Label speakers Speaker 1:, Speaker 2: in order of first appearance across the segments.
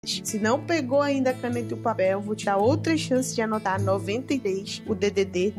Speaker 1: Se não pegou ainda a caneta e o papel, vou te dar outra chance de anotar 93, o DDD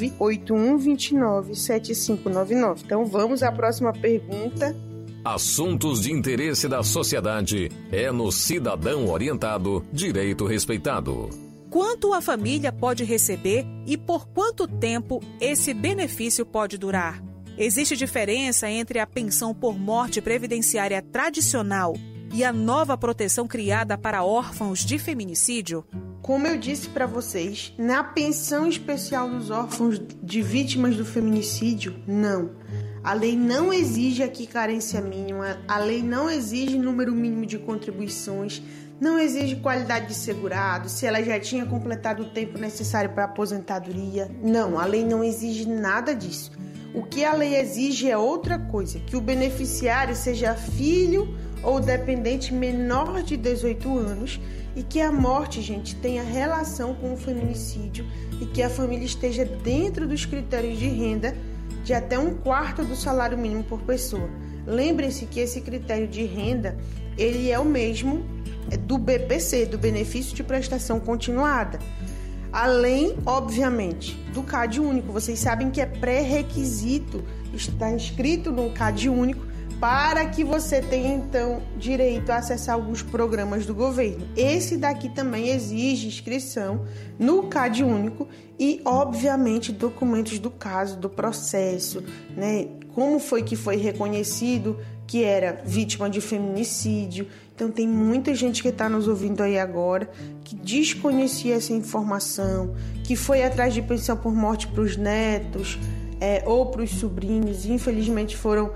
Speaker 1: 981297599. Então vamos à próxima pergunta.
Speaker 2: Assuntos de interesse da sociedade é no Cidadão Orientado, Direito Respeitado.
Speaker 3: Quanto a família pode receber e por quanto tempo esse benefício pode durar? Existe diferença entre a pensão por morte previdenciária tradicional e a nova proteção criada para órfãos de feminicídio?
Speaker 1: Como eu disse para vocês, na pensão especial dos órfãos de vítimas do feminicídio, não. A lei não exige aqui carência mínima, a lei não exige número mínimo de contribuições, não exige qualidade de segurado, se ela já tinha completado o tempo necessário para a aposentadoria. Não, a lei não exige nada disso. O que a lei exige é outra coisa, que o beneficiário seja filho ou dependente menor de 18 anos e que a morte, gente, tenha relação com o feminicídio e que a família esteja dentro dos critérios de renda de até 1/4 do salário mínimo por pessoa. Lembre-se que esse critério de renda, ele é o mesmo do BPC, do Benefício de Prestação Continuada. Além, obviamente, do CAD único. Vocês sabem que é pré-requisito, está inscrito no CAD único, para que você tenha, então, direito a acessar alguns programas do governo. Esse daqui também exige inscrição no CAD único e, obviamente, documentos do caso, do processo, né? Como foi que foi reconhecido que era vítima de feminicídio. Então, tem muita gente que está nos ouvindo aí agora que desconhecia essa informação, que foi atrás de pensão por morte para os netos ou para os sobrinhos e, infelizmente, foram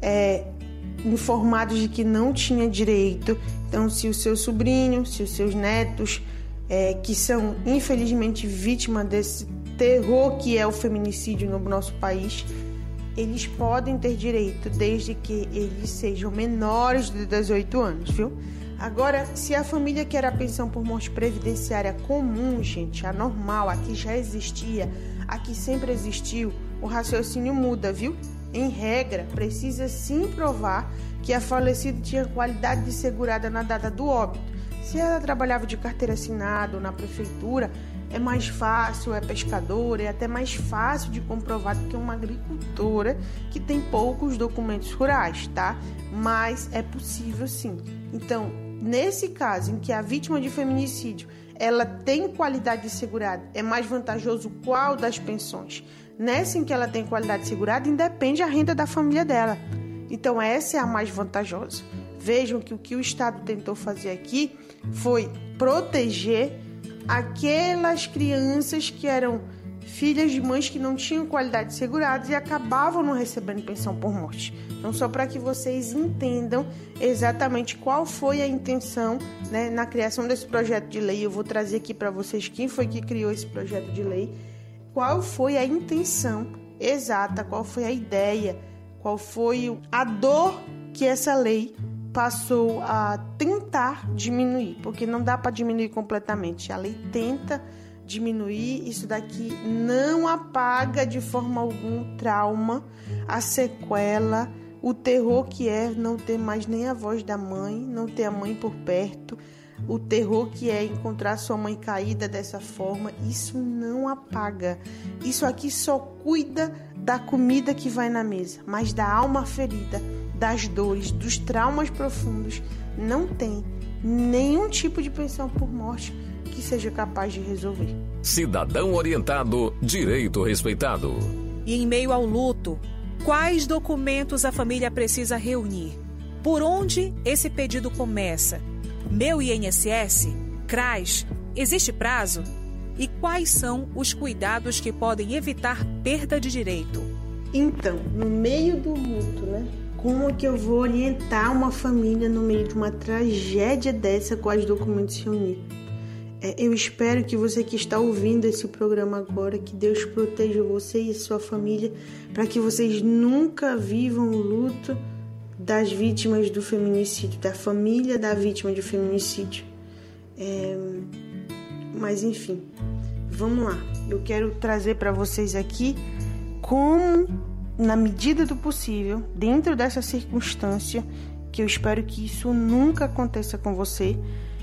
Speaker 1: informados de que não tinha direito. Então, se o seu sobrinho, se os seus netos, que são infelizmente vítimas desse terror que é o feminicídio no nosso país, eles podem ter direito desde que eles sejam menores de 18 anos, viu? Agora, se a família quer a pensão por morte previdenciária comum, gente, a normal, a que já existia, a que sempre existiu, o raciocínio muda, viu? Em regra, precisa sim provar que a falecida tinha qualidade de segurada na data do óbito. Se ela trabalhava de carteira assinada ou na prefeitura, é mais fácil, é pescadora, é até mais fácil de comprovar do que uma agricultora que tem poucos documentos rurais, tá? Mas é possível sim. Então, nesse caso em que a vítima de feminicídio ela tem qualidade de segurada, é mais vantajoso qual das pensões? Nessa em que ela tem qualidade segurada, independe a renda da família dela. Então, essa é a mais vantajosa. Vejam que o que o Estado tentou fazer aqui foi proteger aquelas crianças que eram filhas de mães que não tinham qualidade segurada e acabavam não recebendo pensão por morte. Então, só para que vocês entendam exatamente qual foi a intenção, né, na criação desse projeto de lei. Eu vou trazer aqui para vocês quem foi que criou esse projeto de lei, qual foi a intenção exata, qual foi a ideia, qual foi a dor que essa lei passou a tentar diminuir, porque não dá para diminuir completamente. A lei tenta diminuir, isso daqui não apaga de forma alguma o trauma, a sequela, o terror que é não ter mais nem a voz da mãe, não ter a mãe por perto, o terror que é encontrar sua mãe caída dessa forma. Isso não apaga. Isso aqui só cuida da comida que vai na mesa, mas da alma ferida, das dores, dos traumas profundos, não tem nenhum tipo de pensão por morte que seja capaz de resolver.
Speaker 2: Cidadão Orientado, Direito Respeitado.
Speaker 3: E em meio ao luto, quais documentos a família precisa reunir? Por onde esse pedido começa? Meu INSS? CRAS? Existe prazo? E quais são os cuidados que podem evitar perda de direito?
Speaker 1: Então, no meio do luto, né? Como é que eu vou orientar uma família no meio de uma tragédia dessa com os documentos reunidos? Eu espero que você que está ouvindo esse programa agora, que Deus proteja você e sua família, para que vocês nunca vivam o luto das vítimas do feminicídio, da família da vítima de feminicídio. Mas enfim, vamos lá. Eu quero trazer para vocês aqui como, na medida do possível, dentro dessa circunstância, que eu espero que isso nunca aconteça com você,